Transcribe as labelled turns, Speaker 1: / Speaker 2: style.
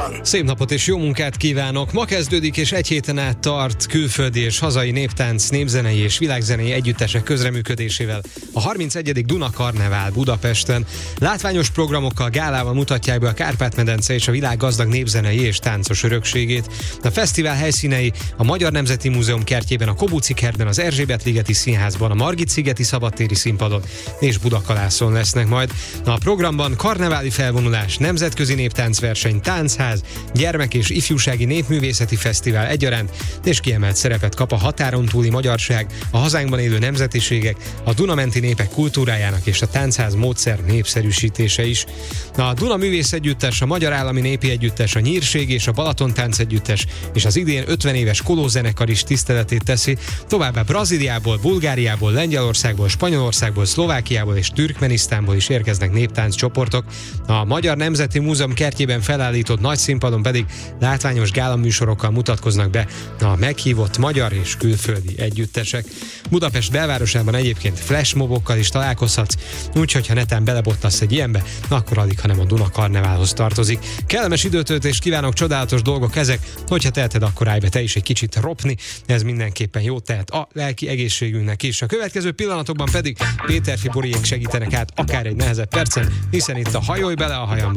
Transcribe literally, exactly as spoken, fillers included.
Speaker 1: Karnavalban.
Speaker 2: Szép napot és jó munkát kívánok! Ma kezdődik és egy héten át tart külföldi és hazai néptánc, népzenei és világzenei együttesek közreműködésével a harmincegyedik Duna Karnevál Budapesten. Látványos programokkal, gálával mutatják be a Kárpát-medence és a világ gazdag népzenei és táncos örökségét. A fesztivál helyszínei a Magyar Nemzeti Múzeum kertjében, a Kobuci kertben, az Erzsébet-ligeti Színházban, a Margit-szigeti szabadtéri színpadon és Budakalászon lesznek majd. A programban karneváli felvonulás, nemzetközi néptáncverseny, táncház, gyermek- és ifjúsági népművészeti fesztivál egyaránt, és kiemelt szerepet kap a határon túli magyarság, a hazánkban élő nemzetiségek, a dunamenti népek kultúrájának és a táncház módszer népszerűsítése is. A Duna Művész Együttes, a Magyar Állami Népi Együttes, a Nyírség és a Balaton Tánc Együttes és az idén ötven éves Koló zenekar is tiszteletét teszi, továbbá Brazíliából, Bulgáriából, Lengyelországból, Spanyolországból, Szlovákiából és Türkmenisztánból is érkeznek néptánc csoportok. A Magyar Nemzeti Múzeum kertjében felállított nagy színpadon pedig látványos gálaműsorokkal mutatkoznak be a meghívott magyar és külföldi együttesek. Budapest belvárosában egyébként flashmobokkal is találkozhatsz, úgyhogy ha netán belebottasz egy ilyenbe, akkor alig, hanem a Duna Karneválhoz tartozik. Kellemes időtöltést kívánok, csodálatos dolgok ezek, hogyha teheted, akkor állj be te is egy kicsit ropni, ez mindenképpen jót tehet a lelki egészségünknek is. A következő pillanatokban pedig Péter Fiboriék segítenek át akár egy nehezebb percen, hiszen itt a Hajolj bele a hajamba